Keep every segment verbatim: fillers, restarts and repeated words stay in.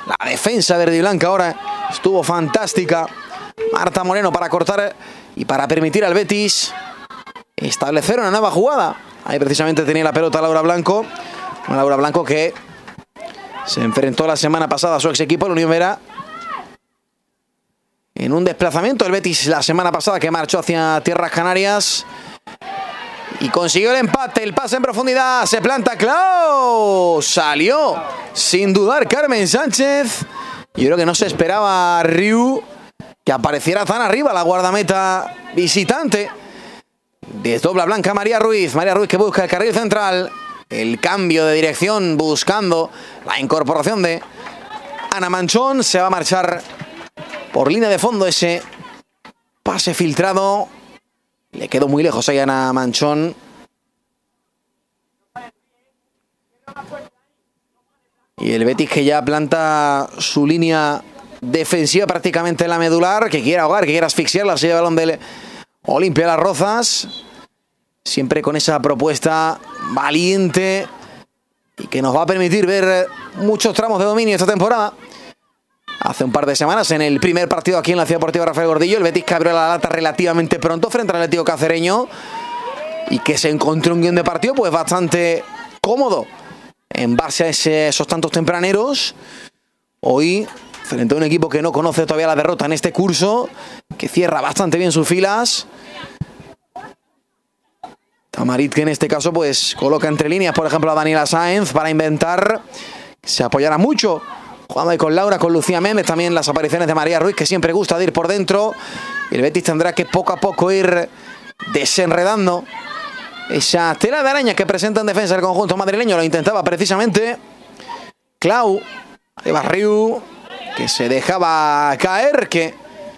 La defensa verde y blanca ahora estuvo fantástica. Marta Moreno para cortar y para permitir al Betis establecer una nueva jugada. Ahí precisamente tenía la pelota Laura Blanco. Una Laura Blanco que se enfrentó la semana pasada a su ex equipo, el Unión Vera, en un desplazamiento. El Betis la semana pasada que marchó hacia Tierras Canarias y consiguió el empate. El pase en profundidad, se planta Clau. Salió sin dudar Carmen Sánchez. Yo creo que no se esperaba Riu que apareciera tan arriba la guardameta visitante. Desdobla Blanca María Ruiz. María Ruiz que busca el carril central. El cambio de dirección buscando la incorporación de Ana Manchón. Se va a marchar por línea de fondo ese pase filtrado. Le quedó muy lejos ahí a Ana Manchón. Y el Betis que ya planta su línea defensiva prácticamente en la medular. Que quiere ahogar, que quiere asfixiarla. Se lleva el balón del Olimpia Las Rozas. Siempre con esa propuesta valiente y que nos va a permitir ver muchos tramos de dominio esta temporada. Hace un par de semanas, en el primer partido aquí en la Ciudad Deportiva Rafael Gordillo, el Betis que abrió la lata relativamente pronto frente al Atlético Cacereño y que se encontró un guión de partido pues bastante cómodo en base a ese, esos tantos tempraneros. Hoy, frente a un equipo que no conoce todavía la derrota en este curso, que cierra bastante bien sus filas. Tamarit que en este caso pues coloca entre líneas, por ejemplo, a Daniela Sáenz para inventar. Se apoyará mucho jugando ahí con Laura, con Lucía Méndez, también las apariciones de María Ruiz, que siempre gusta de ir por dentro. El Betis tendrá que poco a poco ir desenredando esa tela de araña que presenta en defensa el conjunto madrileño. Lo intentaba precisamente Clau de Barriu, que se dejaba caer, que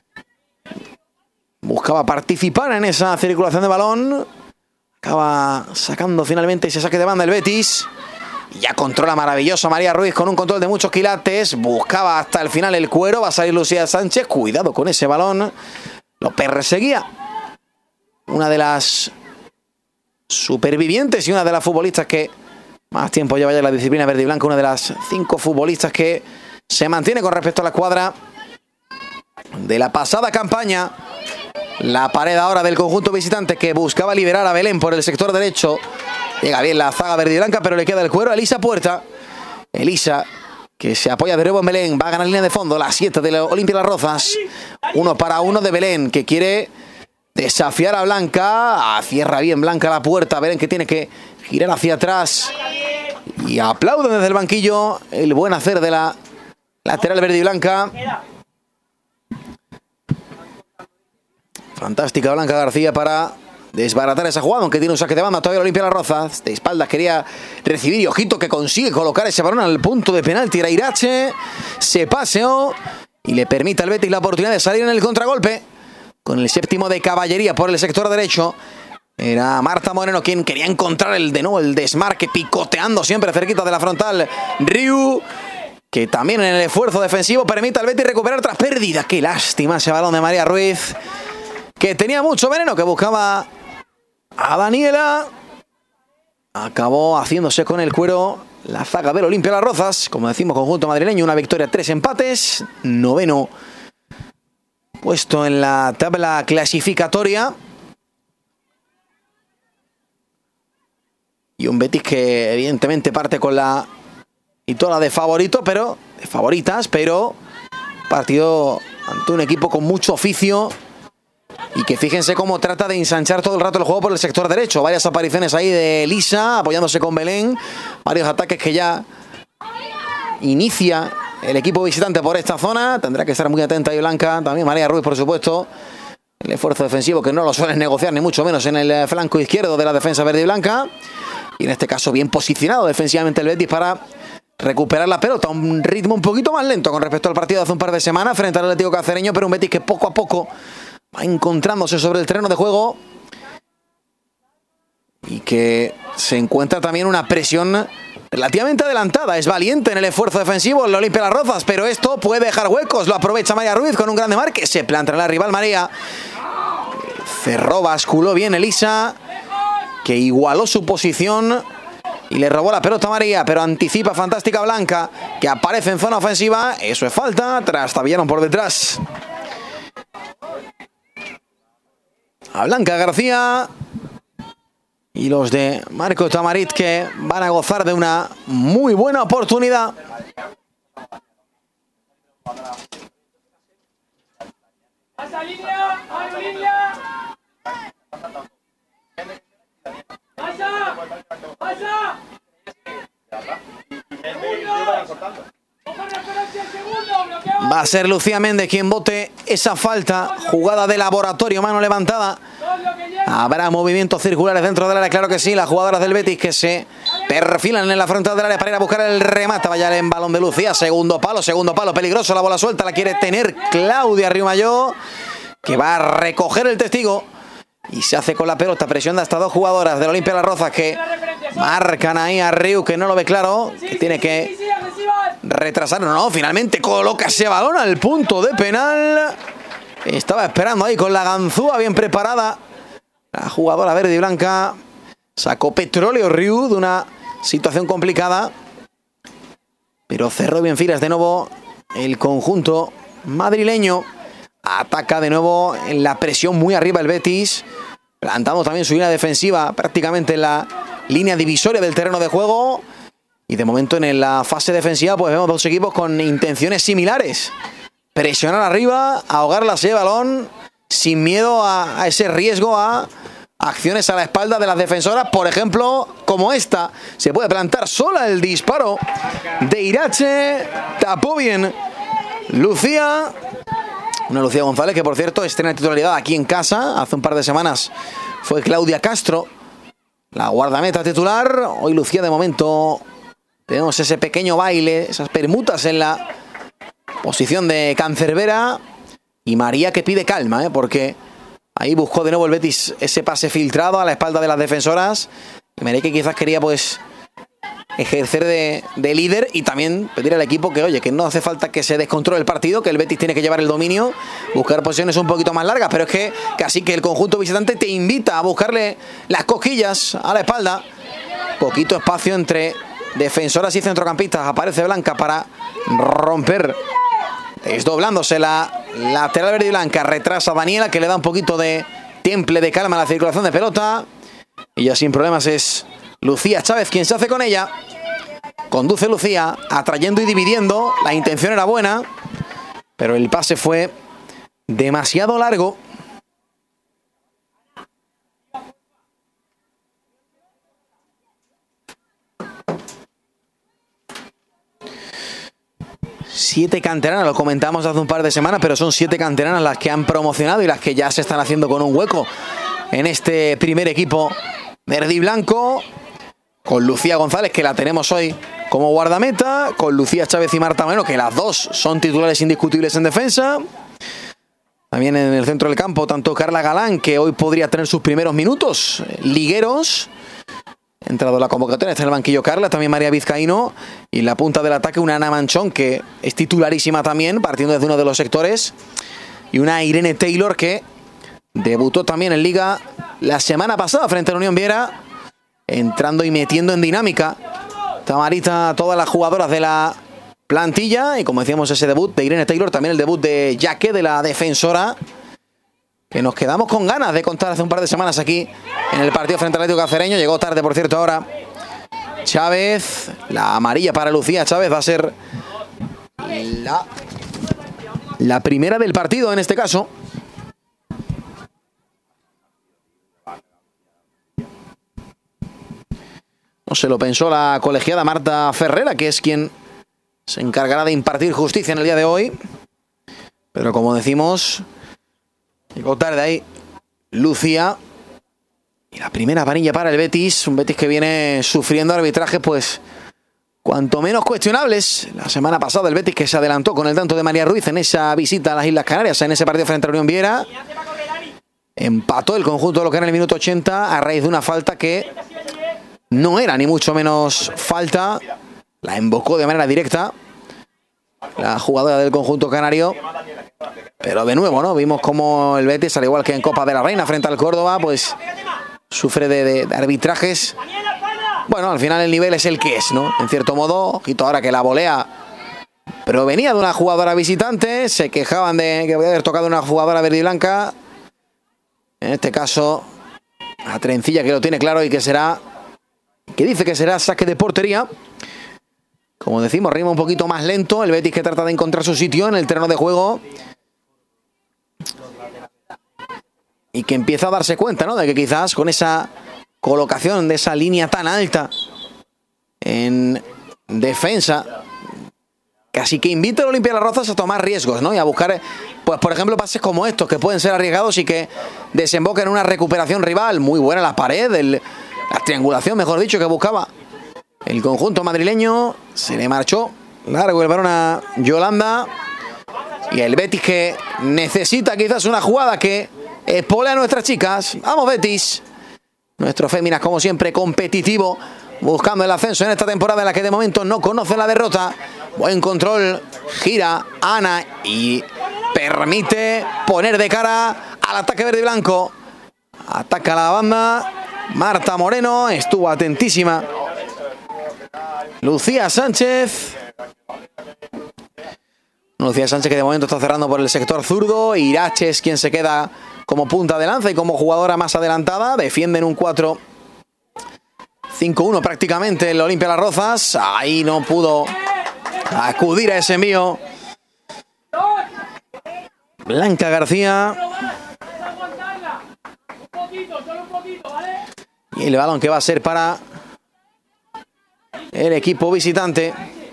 buscaba participar en esa circulación de balón. Acaba sacando finalmente ese saque de banda el Betis. Y ya controla maravilloso María Ruiz con un control de muchos quilates. Buscaba hasta el final el cuero. Va a salir Lucía Sánchez. Cuidado con ese balón. Lo perseguía una de las supervivientes y una de las futbolistas que más tiempo lleva ya en la disciplina verde y blanca. Una de las cinco futbolistas que se mantiene con respecto a la escuadra de la pasada campaña. La pared ahora del conjunto visitante que buscaba liberar a Belén por el sector derecho. Llega bien la zaga verde y blanca, pero le queda el cuero a Elisa Puerta. Elisa, que se apoya de nuevo en Belén, va a ganar línea de fondo. La siete de Olimpia Las Rozas. Uno para uno de Belén, que quiere desafiar a Blanca. Cierra bien Blanca la puerta. Belén que tiene que girar hacia atrás. Y aplauden desde el banquillo el buen hacer de la lateral verde y blanca. Fantástica Blanca García para desbaratar esa jugada, aunque tiene un saque de banda todavía Olimpia Las Rozas. De espaldas quería recibir y ojito que consigue colocar ese balón al punto de penalti. Irache se paseó y le permite al Betis la oportunidad de salir en el contragolpe con el séptimo de caballería por el sector derecho. Era Marta Moreno quien quería encontrar el de nuevo el desmarque, picoteando siempre cerquita de la frontal Riu, que también en el esfuerzo defensivo permite al Betis recuperar tras pérdida. Qué lástima ese balón de María Ruiz, que tenía mucho veneno, que buscaba a Daniela. Acabó haciéndose con el cuero la zaga del Olimpia Las Rozas. Como decimos, conjunto madrileño, una victoria, tres empates. Noveno puesto en la tabla clasificatoria. Y un Betis que evidentemente parte con la toda de favorito, pero de favoritas, pero partido ante un equipo con mucho oficio. Y que fíjense cómo trata de ensanchar todo el rato el juego por el sector derecho. Varias apariciones ahí de Elisa apoyándose con Belén. Varios ataques que ya inicia el equipo visitante por esta zona. Tendrá que estar muy atenta ahí Blanca. También María Ruiz, por supuesto. El esfuerzo defensivo que no lo suelen negociar ni mucho menos en el flanco izquierdo de la defensa verde y blanca. Y en este caso bien posicionado defensivamente el Betis para recuperar la pelota. Un ritmo un poquito más lento con respecto al partido de hace un par de semanas frente al Atlético Cacereño. Pero un Betis que poco a poco va encontrándose sobre el terreno de juego y que se encuentra también una presión relativamente adelantada. Es valiente en el esfuerzo defensivo el Olimpia Las Rozas, pero esto puede dejar huecos. Lo aprovecha María Ruiz con un grande marque. Se planta en la rival María. Cerró, basculó bien Elisa, que igualó su posición y le robó la pelota a María, pero anticipa fantástica Blanca, que aparece en zona ofensiva. Eso es falta, trastabillaron por detrás a Blanca García. Y los de Marco Tamarit, que van a gozar de una muy buena oportunidad. Va a ser Lucía Méndez quien bote esa falta. Jugada de laboratorio, mano levantada. Habrá movimientos circulares dentro del área, claro que sí. Las jugadoras del Betis que se perfilan en la frontal del área para ir a buscar el remate. Vaya en balón de Lucía, segundo palo, segundo palo, peligroso, la bola suelta, la quiere tener Claudia Riumayó, que va a recoger el testigo y se hace con la pelota. Presión de hasta dos jugadoras del Olimpia Las Rozas que marcan ahí a Riu, que no lo ve claro, que tiene que retrasar. No, no, finalmente coloca ese balón al punto de penal. Estaba esperando ahí con la ganzúa bien preparada la jugadora verde y blanca. Sacó petróleo Riu de una situación complicada, pero cerró bien filas de nuevo el conjunto madrileño. Ataca de nuevo en la presión muy arriba el Betis. Plantamos también su línea defensiva prácticamente en la línea divisoria del terreno de juego. Y de momento en la fase defensiva pues vemos dos equipos con intenciones similares. Presionar arriba, ahogar la serie de balón, sin miedo a, a ese riesgo a acciones a la espalda de las defensoras. Por ejemplo, como esta. Se puede plantar sola el disparo de Irache. Tapó bien Lucía. Una Lucía González que, por cierto, estrena titularidad aquí en casa. Hace un par de semanas fue Claudia Castro la guardameta titular. Hoy Lucía, de momento, tenemos ese pequeño baile, esas permutas en la posición de cancerbera. Y María que pide calma, ¿eh? Porque ahí buscó de nuevo el Betis ese pase filtrado a la espalda de las defensoras. Y María que quizás quería pues ejercer de, de líder y también pedir al equipo que, oye, que no hace falta que se descontrole el partido, que el Betis tiene que llevar el dominio, buscar posiciones un poquito más largas, pero es que casi que el conjunto visitante te invita a buscarle las cosquillas a la espalda. Poquito espacio entre defensoras y centrocampistas. Aparece Blanca para romper, desdoblándose la lateral verde y blanca. Retrasa Daniela, que le da un poquito de temple, de calma a la circulación de pelota. Y ya sin problemas es Lucía Chávez quien se hace con ella. Conduce Lucía, atrayendo y dividiendo. La intención era buena, pero el pase fue demasiado largo. Siete canteranas, lo comentamos hace un par de semanas, pero son siete canteranas las que han promocionado y las que ya se están haciendo con un hueco en este primer equipo verde y blanco. Con Lucía González, que la tenemos hoy como guardameta, con Lucía Chávez y Marta Moreno, que las dos son titulares indiscutibles en defensa. También en el centro del campo, tanto Carla Galán, que hoy podría tener sus primeros minutos ligueros. Ha entrado la convocatoria, está en el banquillo Carla, también María Vizcaíno. Y en la punta del ataque una Ana Manchón, que es titularísima también, partiendo desde uno de los sectores. Y una Irene Taylor, que debutó también en Liga la semana pasada frente a la Unión Viera, entrando y metiendo en dinámica Tamarita todas las jugadoras de la plantilla. Y como decíamos, ese debut de Irene Taylor, también el debut de Yaque, de la defensora, que nos quedamos con ganas de contar hace un par de semanas aquí en el partido frente al Atlético Cacereño. Llegó tarde, por cierto, ahora Chávez. La amarilla para Lucía Chávez va a ser la, la primera del partido en este caso. No se lo pensó la colegiada Marta Ferrera, que es quien se encargará de impartir justicia en el día de hoy. Pero como decimos, llegó tarde ahí Lucía. Y la primera amarilla para el Betis. Un Betis que viene sufriendo arbitrajes, pues, cuanto menos cuestionables. La semana pasada el Betis que se adelantó con el tanto de María Ruiz en esa visita a las Islas Canarias, en ese partido frente a la Unión Viera. Empató el conjunto de lo que era en el minuto ochenta a raíz de una falta que no era ni mucho menos falta. La embocó de manera directa la jugadora del conjunto canario. Pero de nuevo, ¿no? Vimos como el Betis, al igual que en Copa de la Reina frente al Córdoba, pues sufre de, de, de arbitrajes bueno, al final el nivel es el que es, ¿no? En cierto modo, ojito ahora que la volea provenía de una jugadora visitante, se quejaban de que podía haber tocado una jugadora verde y blanca. En este caso, a Trencilla, que lo tiene claro y que será, que dice que será saque de portería. Como decimos, ritmo un poquito más lento, el Betis que trata de encontrar su sitio en el terreno de juego. Y que empieza a darse cuenta, ¿no? De que quizás con esa colocación de esa línea tan alta en defensa, casi que invita al Olimpia de las Rozas a tomar riesgos, ¿no? Y a buscar, pues por ejemplo, pases como estos, que pueden ser arriesgados y que desemboquen en una recuperación rival. Muy buena la pared, el, la triangulación, mejor dicho, que buscaba el conjunto madrileño. Se le marchó largo el balón a Yolanda. Y el Betis que necesita quizás una jugada que espolea a nuestras chicas. Vamos, Betis. Nuestro Féminas, como siempre, competitivo, buscando el ascenso en esta temporada en la que de momento no conoce la derrota. Buen control, gira Ana y permite poner de cara al ataque verde y blanco. Ataca la banda Marta Moreno, estuvo atentísima Lucía Sánchez. Lucía Sánchez que de momento está cerrando por el sector zurdo. Irache es quien se queda como punta de lanza y como jugadora más adelantada. Defienden un cuatro cinco uno prácticamente el Olimpia Las Rozas. Ahí no pudo acudir a ese envío Blanca García. Y el balón que va a ser para el equipo visitante.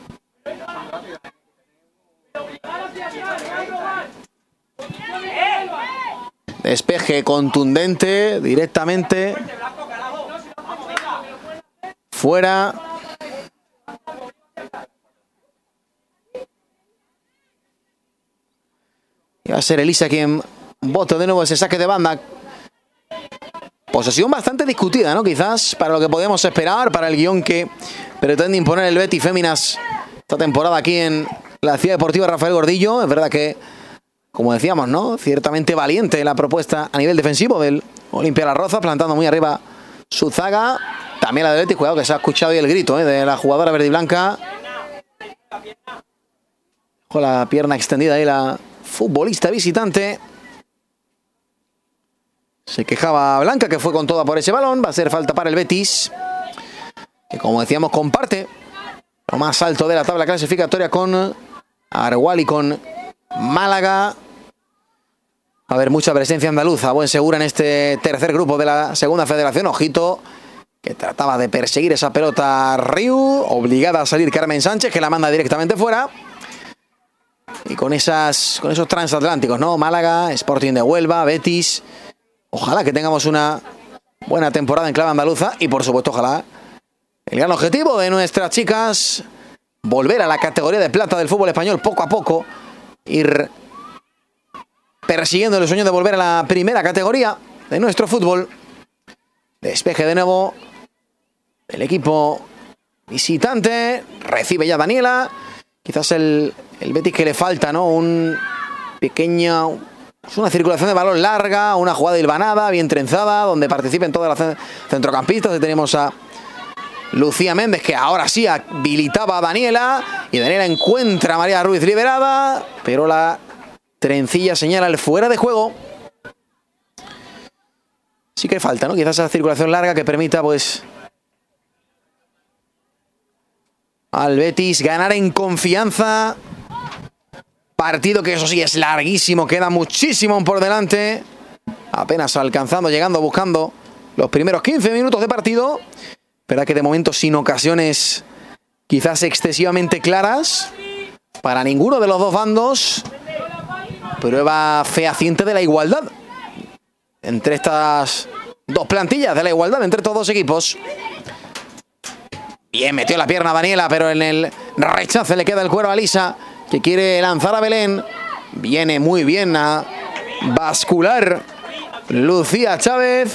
Despeje contundente, directamente fuera. Y va a ser Elisa quien bote de nuevo ese saque de banda. Posesión bastante discutida, ¿no? Quizás para lo que podíamos esperar, para el guión que pretende imponer el Betis Féminas esta temporada aquí en la Ciudad Deportiva Rafael Gordillo. Es verdad que, como decíamos, ¿no? Ciertamente valiente la propuesta a nivel defensivo del Olimpia Las Rozas, plantando muy arriba su zaga. También la de Betis, cuidado que se ha escuchado ahí el grito, ¿eh? De la jugadora verde y blanca. Con la pierna extendida ahí la futbolista visitante. Se quejaba Blanca, que fue con toda por ese balón. Va a ser falta para el Betis, que como decíamos comparte lo más alto de la tabla clasificatoria con Argual y con Málaga. Va a haber mucha presencia andaluza, buen segura en este tercer grupo de la segunda federación. Ojito, que trataba de perseguir esa pelota Riu, obligada a salir Carmen Sánchez, que la manda directamente fuera. Y con esas con esos transatlánticos, ¿no? Málaga, Sporting de Huelva, Betis. Ojalá que tengamos una buena temporada en clave andaluza. Y por supuesto, ojalá el gran objetivo de nuestras chicas, volver a la categoría de plata del fútbol español poco a poco. Ir persiguiendo el sueño de volver a la primera categoría de nuestro fútbol. Despeje de nuevo el equipo visitante. Recibe ya Daniela. Quizás el, el Betis que le falta, ¿no? Un pequeño... Es una circulación de balón larga, una jugada hilvanada, bien trenzada, donde participen todas las centrocampistas. Tenemos a Lucía Méndez, que ahora sí habilitaba a Daniela. Y Daniela encuentra a María Ruiz liberada, pero la trencilla señala el fuera de juego. Sí que falta, ¿no? Quizás esa circulación larga que permita, pues, al Betis ganar en confianza. Partido que eso sí es larguísimo, queda muchísimo por delante. Apenas alcanzando, llegando, buscando los primeros quince minutos de partido. Verdad que de momento sin ocasiones quizás excesivamente claras para ninguno de los dos bandos. Prueba fehaciente de la igualdad entre estas dos plantillas, de la igualdad entre estos dos equipos. Bien, metió la pierna Daniela, pero en el rechace le queda el cuero a Lisa, que quiere lanzar a Belén. Viene muy bien a bascular Lucía Chávez.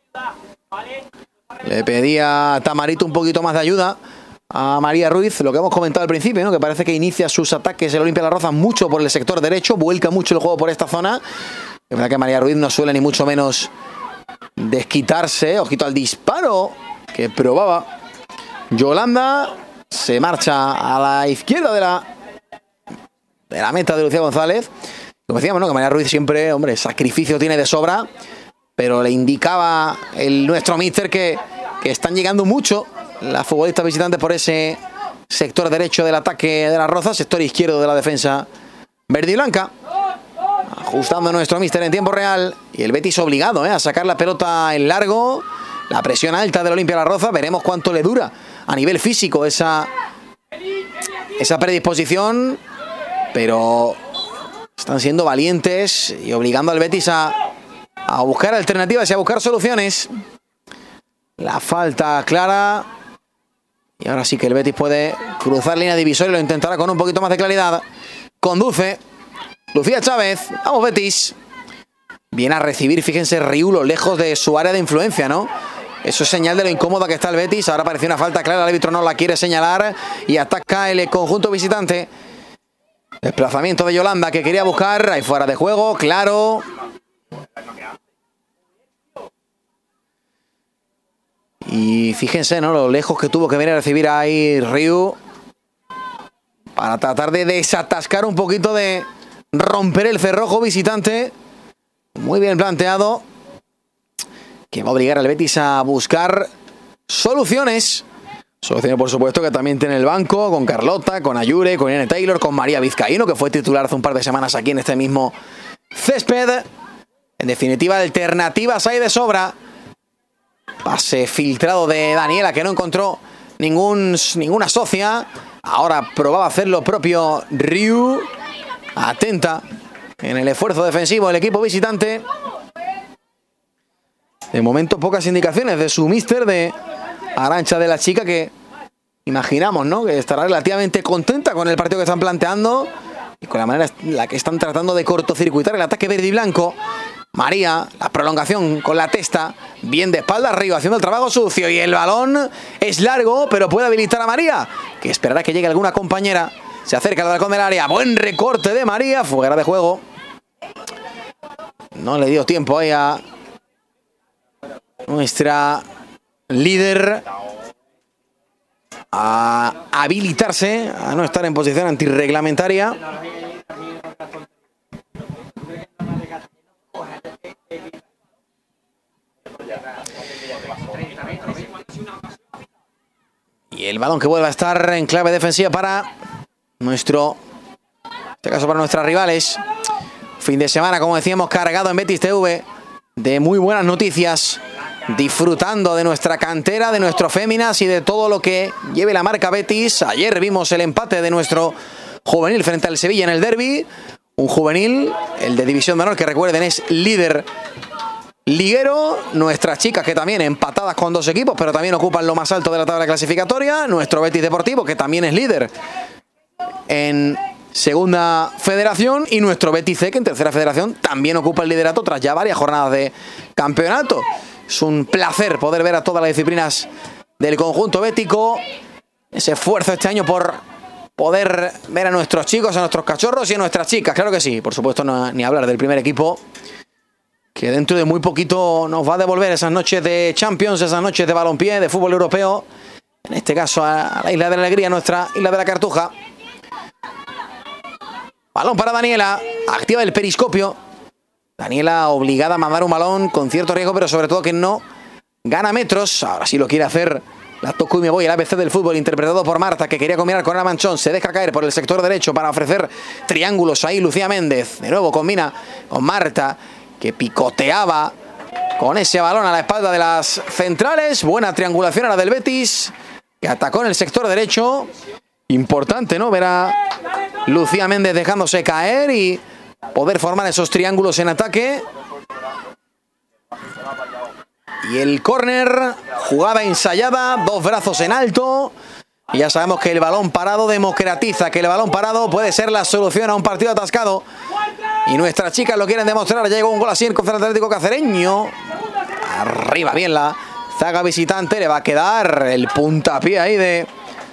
Le pedía a Tamarito un poquito más de ayuda a María Ruiz, lo que hemos comentado al principio, ¿no? Que parece que inicia sus ataques el Olimpia Las Rozas mucho por el sector derecho, vuelca mucho el juego por esta zona. Es verdad que María Ruiz no suele ni mucho menos desquitarse. Ojito al disparo que probaba Yolanda se marcha a la izquierda de la, de la meta de Lucía González. Como decíamos, ¿no? Que María Ruiz siempre, hombre, sacrificio tiene de sobra, pero le indicaba el nuestro míster que, que están llegando mucho las futbolistas visitantes por ese sector derecho del ataque de la Roza, sector izquierdo de la defensa verde y blanca. Ajustando nuestro míster en tiempo real y el Betis obligado ¿eh? a sacar la pelota en largo. La presión alta del Olimpia La Roza, veremos cuánto le dura a nivel físico esa, esa predisposición, pero están siendo valientes y obligando al Betis a, a buscar alternativas y a buscar soluciones. La falta clara y ahora sí que el Betis puede cruzar línea divisoria y lo intentará con un poquito más de claridad. Conduce Lucía Chávez, vamos Betis. Viene a recibir, fíjense, Riulo lejos de su área de influencia, ¿no? Eso es señal de lo incómoda que está el Betis. Ahora parece una falta clara, el árbitro no la quiere señalar y ataca el conjunto visitante. Desplazamiento de Yolanda que quería buscar, ahí fuera de juego, claro. Y fíjense, ¿no? Lo lejos que tuvo que venir a recibir ahí Riu para tratar de desatascar un poquito, de romper el cerrojo visitante. Muy bien planteado, que va a obligar al Betis a buscar soluciones. Soluciones, por supuesto, que también tiene el banco, con Carlota, con Ayure, con Irene Taylor, con María Vizcaíno, que fue titular hace un par de semanas aquí en este mismo césped. En definitiva, alternativas hay de sobra. Pase filtrado de Daniela, que no encontró ningún, ninguna socia. Ahora probaba hacer lo propio Riu. Atenta en el esfuerzo defensivo del equipo visitante. De momento pocas indicaciones de su míster, de Arantxa de la Chica, que imaginamos, ¿no? Que estará relativamente contenta con el partido que están planteando y con la manera en la que están tratando de cortocircuitar el ataque verde y blanco. María, la prolongación con la testa, bien de espalda arriba, haciendo el trabajo sucio, y el balón es largo, pero puede habilitar a María, que esperará que llegue alguna compañera. Se acerca al balcón del área, buen recorte de María, fuera de juego. No le dio tiempo ahí a nuestra líder a habilitarse, a no estar en posición antirreglamentaria. Y el balón que vuelve a estar en clave defensiva para nuestro, en este caso para nuestras rivales. Fin de semana, como decíamos, cargado en Betis T V de muy buenas noticias, disfrutando de nuestra cantera, de nuestro féminas y de todo lo que lleve la marca Betis. Ayer vimos el empate de nuestro juvenil frente al Sevilla en el derbi. Un juvenil, el de división menor, que recuerden es líder liguero. Nuestras chicas, que también empatadas con dos equipos, pero también ocupan lo más alto de la tabla clasificatoria. Nuestro Betis Deportivo, que también es líder en segunda federación, y nuestro Betis C, que en tercera federación también ocupa el liderato tras ya varias jornadas de campeonato. Es un placer poder ver a todas las disciplinas del conjunto bético. Ese esfuerzo este año por poder ver a nuestros chicos, a nuestros cachorros y a nuestras chicas, claro que sí. Por supuesto, no, ni hablar del primer equipo, que dentro de muy poquito nos va a devolver esas noches de Champions, esas noches de balompié, de fútbol europeo. En este caso a la Isla de la Alegría, nuestra Isla de la Cartuja. Balón para Daniela, activa el periscopio. Daniela obligada a mandar un balón con cierto riesgo, pero sobre todo que no gana metros. Ahora sí lo quiere hacer. La toco y me voy, el A B C del fútbol, interpretado por Marta, que quería combinar con Ana Manchón. Se deja caer por el sector derecho para ofrecer triángulos ahí Lucía Méndez. De nuevo combina con Marta, que picoteaba con ese balón a la espalda de las centrales. Buena triangulación a la del Betis, que atacó en el sector derecho. Importante, ¿no? Ver a Lucía Méndez dejándose caer y poder formar esos triángulos en ataque. Y el córner, jugada ensayada, dos brazos en alto. Y ya sabemos que el balón parado democratiza, que el balón parado puede ser la solución a un partido atascado. Y nuestras chicas lo quieren demostrar. Ya llegó un gol así en contra del Atlético Cacereño. Arriba, bien la zaga visitante. Le va a quedar el puntapié ahí de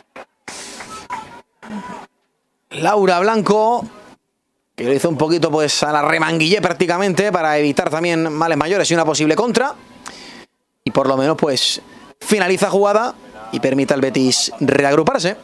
Laura Blanco, que lo hizo un poquito pues a la remanguillé prácticamente para evitar también males mayores y una posible contra. Y por lo menos pues finaliza jugada y permita al Betis reagruparse.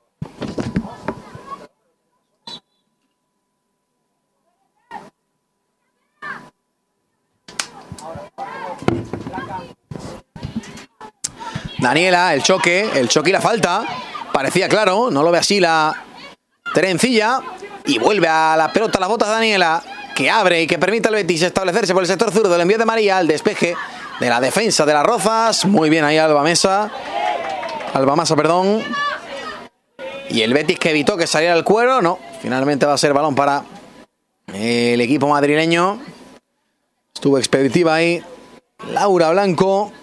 Daniela, el choque, el choque y la falta. Parecía claro, no lo ve así la trencilla. Y vuelve a la pelota, a las botas Daniela, que abre y que permite al Betis establecerse por el sector zurdo. El envío de María, el despeje de la defensa de las Rozas. Muy bien ahí Alba Mesa. Alba Masa, perdón. Y el Betis que evitó que saliera el cuero. No, finalmente va a ser balón para el equipo madrileño. Estuvo expeditiva ahí Laura Blanco.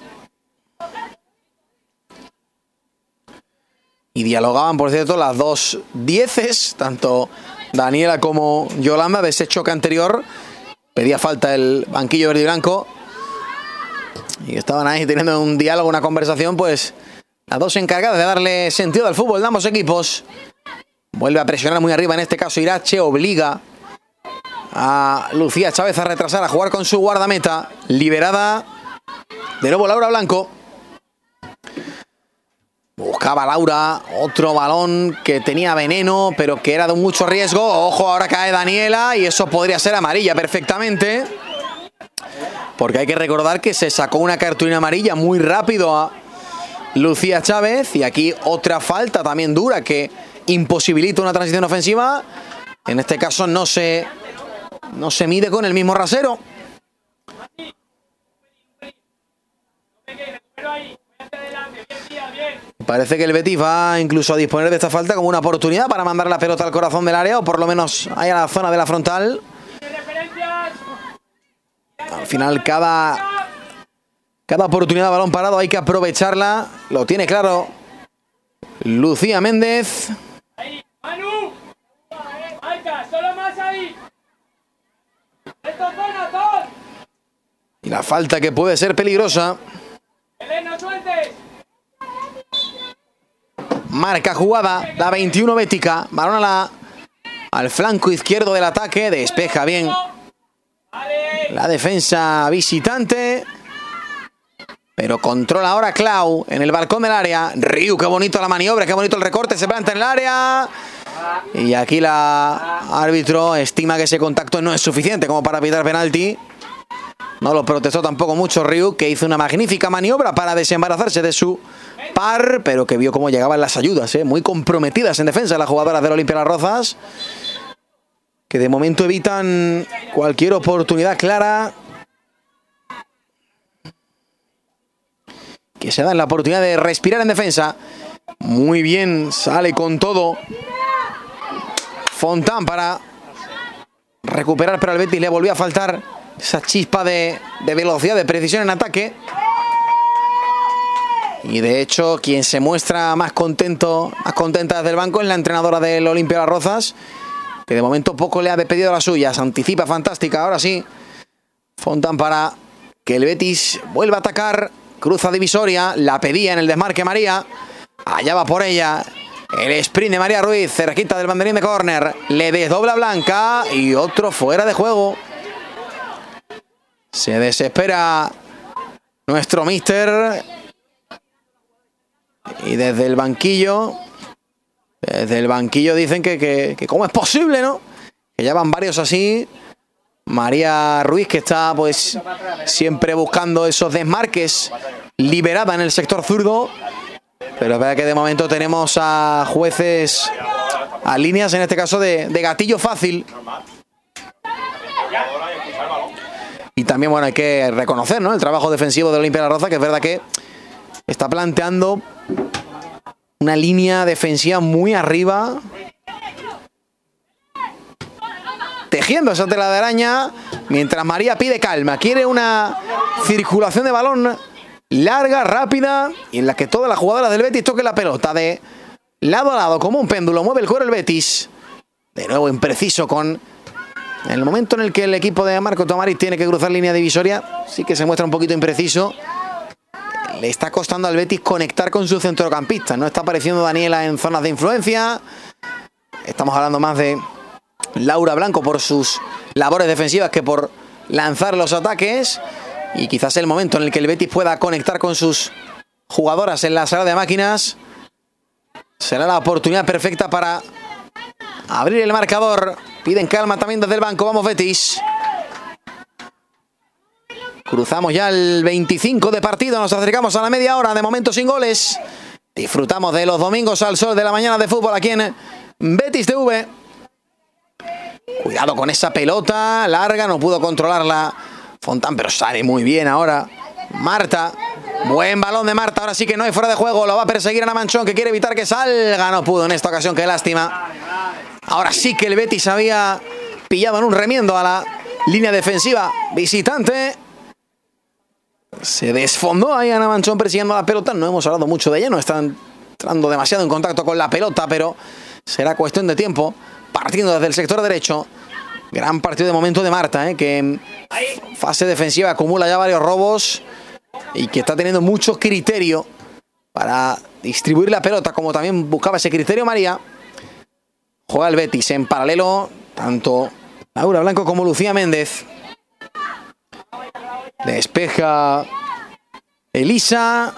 Y dialogaban, por cierto, las dos dieces, tanto Daniela como Yolanda, de ese choque anterior. Pedía falta el banquillo verde y blanco. Y estaban ahí teniendo un diálogo, una conversación, pues las dos encargadas de darle sentido al fútbol de ambos equipos. Vuelve a presionar muy arriba, en este caso Irache, obliga a Lucía Chávez a retrasar, a jugar con su guardameta. Liberada de nuevo Laura Blanco. Buscaba Laura otro balón que tenía veneno, pero que era de mucho riesgo. Ojo, ahora cae Daniela y eso podría ser amarilla perfectamente. Porque hay que recordar que se sacó una cartulina amarilla muy rápido a Lucía Chávez. Y aquí otra falta también dura que imposibilita una transición ofensiva. En este caso no se, no se mide con el mismo rasero. Parece que el Betis va incluso a disponer de esta falta como una oportunidad para mandar la pelota al corazón del área, o por lo menos ahí a la zona de la frontal. Al final cada, cada oportunidad de balón parado hay que aprovecharla. Lo tiene claro Lucía Méndez. Y la falta que puede ser peligrosa. Marca jugada, la veintiuno Bética. Balón a la, al flanco izquierdo del ataque. Despeja bien la defensa visitante. Pero controla ahora Clau en el balcón del área. Ryu, qué bonito la maniobra, qué bonito el recorte. Se planta en el área. Y aquí la árbitro estima que ese contacto no es suficiente como para pitar penalti. No lo protestó tampoco mucho Ryu, que hizo una magnífica maniobra para desembarazarse de su par, pero que vio cómo llegaban las ayudas, ¿eh? Muy comprometidas en defensa las jugadoras del Olimpia Las Rozas, que de momento evitan cualquier oportunidad clara, que se dan la oportunidad de respirar en defensa. Muy bien, sale con todo Fontán para recuperar, pero al Betis le volvió a faltar esa chispa de, de velocidad, de precisión en ataque. Y de hecho, quien se muestra más contento, más contenta desde el banco es la entrenadora del Olimpia Las Rozas, que de momento poco le ha despedido a las suyas. Anticipa fantástica, ahora sí. Fontán para que el Betis vuelva a atacar. Cruza divisoria, la pedía en el desmarque María. Allá va por ella. El sprint de María Ruiz, cerquita del banderín de córner. Le desdobla Blanca y otro fuera de juego. Se desespera nuestro míster. Y desde el banquillo, desde el banquillo dicen que, que, que cómo es posible, ¿no? Que ya van varios así. María Ruiz, que está pues siempre buscando esos desmarques, liberada en el sector zurdo. Pero es verdad que de momento tenemos a jueces, a líneas en este caso de, de gatillo fácil. Y también, bueno, hay que reconocer, ¿no?, el trabajo defensivo de Olimpia La Roza, que es verdad que está planteando una línea defensiva muy arriba, tejiendo esa tela de araña, mientras María pide calma. Quiere una circulación de balón larga, rápida, y en la que todas las jugadoras del Betis toquen la pelota de lado a lado como un péndulo. Mueve el cuero el Betis, de nuevo impreciso con el momento en el que el equipo de Marco Tomariz tiene que cruzar línea divisoria. Sí que se muestra un poquito impreciso. Le está costando al Betis conectar con su centrocampista. No está apareciendo Daniela en zonas de influencia. Estamos hablando más de Laura Blanco por sus labores defensivas que por lanzar los ataques. Y quizás el momento en el que el Betis pueda conectar con sus jugadoras en la sala de máquinas. Será la oportunidad perfecta para abrir el marcador. Piden calma también desde el banco. Vamos, Betis. Cruzamos ya el veinticinco de partido. Nos acercamos a la media hora. De momento sin goles. Disfrutamos de los domingos al sol de la mañana de fútbol aquí en Betis T V. Cuidado con esa pelota larga. No pudo controlarla Fontán, pero sale muy bien ahora Marta. Buen balón de Marta. Ahora sí que no hay fuera de juego. Lo va a perseguir Ana Manchón, que quiere evitar que salga. No pudo en esta ocasión. Qué lástima. Ahora sí que el Betis había pillado en un remiendo a la línea defensiva visitante. Se desfondó ahí Ana Manchón persiguiendo la pelota. No hemos hablado mucho de ella. No están entrando demasiado en contacto con la pelota, pero será cuestión de tiempo. Partiendo desde el sector derecho. Gran partido de momento de Marta, ¿eh? Que en fase defensiva acumula ya varios robos y que está teniendo mucho criterio para distribuir la pelota, como también buscaba ese criterio María. Juega el Betis en paralelo, tanto Laura Blanco como Lucía Méndez. Despeja Elisa.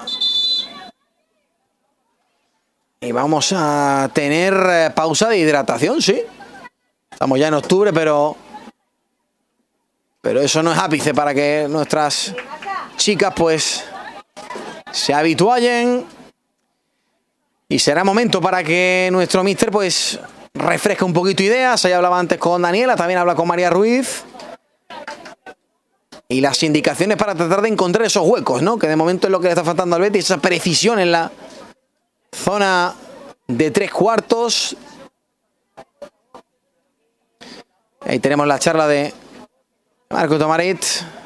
Y vamos a tener pausa de hidratación, sí. Estamos ya en octubre, pero pero eso no es ápice para que nuestras chicas pues se habitúen. Y será momento para que nuestro míster pues refresque un poquito ideas. Ahí hablaba antes con Daniela, también habla con María Ruiz. Y las indicaciones para tratar de encontrar esos huecos, ¿no? Que de momento es lo que le está faltando al Betis, esa precisión en la zona de tres cuartos. Ahí tenemos la charla de Marco Tomarit.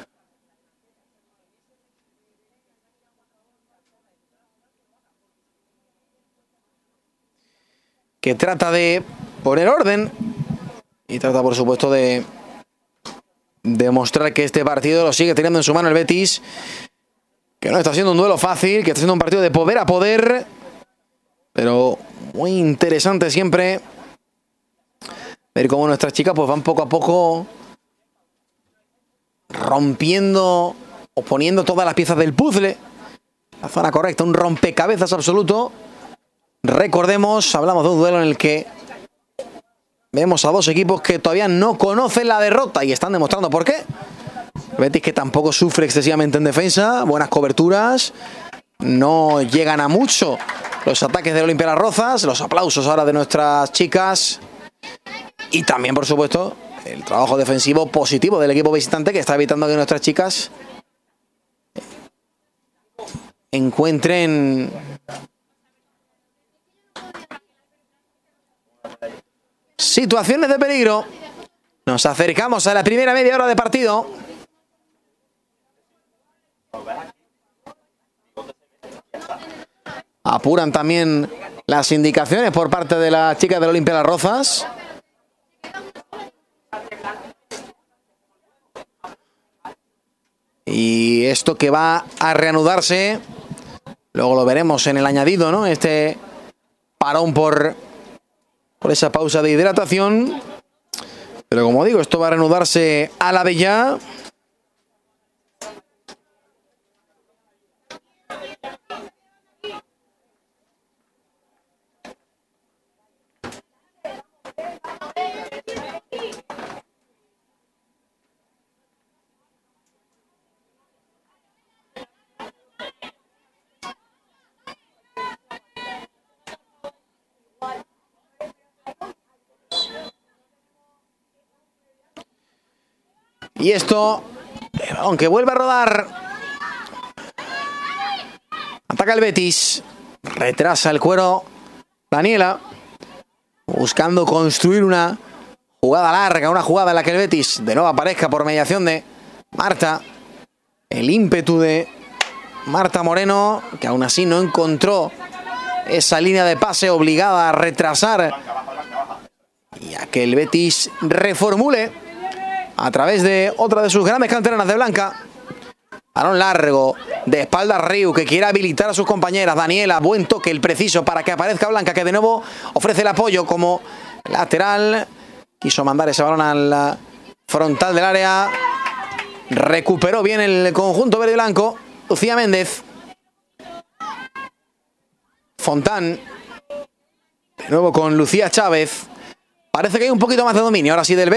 Que trata de poner orden. Y trata, por supuesto, de demostrar que este partido lo sigue teniendo en su mano el Betis. Que no está siendo un duelo fácil, que está siendo un partido de poder a poder. Pero muy interesante siempre ver cómo nuestras chicas pues van poco a poco rompiendo o poniendo todas las piezas del puzzle. La zona correcta, un rompecabezas absoluto. Recordemos, hablamos de un duelo en el que vemos a dos equipos que todavía no conocen la derrota y están demostrando por qué. Betis, que tampoco sufre excesivamente en defensa, buenas coberturas, no llegan a mucho los ataques de Olimpia Las Rozas. Los aplausos ahora de nuestras chicas. Y también, por supuesto, el trabajo defensivo positivo del equipo visitante, que está evitando que nuestras chicas encuentren situaciones de peligro. Nos acercamos a la primera media hora de partido. Apuran también las indicaciones por parte de las chicas del Olimpia Las Rozas. Y esto que va a reanudarse, luego lo veremos en el añadido, ¿no? Este parón por, por esa pausa de hidratación. Pero como digo, esto va a reanudarse a la de ya. Y esto, aunque vuelve a rodar, ataca el Betis, retrasa el cuero Daniela, buscando construir una jugada larga, una jugada en la que el Betis de nuevo aparezca por mediación de Marta. El ímpetu de Marta Moreno, que aún así no encontró esa línea de pase, obligada a retrasar y a que el Betis reformule a través de otra de sus grandes canteranas de Blanca. Balón largo, de espalda Riu, que quiere habilitar a sus compañeras. Daniela, buen toque, el preciso para que aparezca Blanca, que de nuevo ofrece el apoyo como lateral. Quiso mandar ese balón al frontal del área. Recuperó bien el conjunto verde y blanco. Lucía Méndez. Fontán. De nuevo con Lucía Chávez. Parece que hay un poquito más de dominio ahora sí del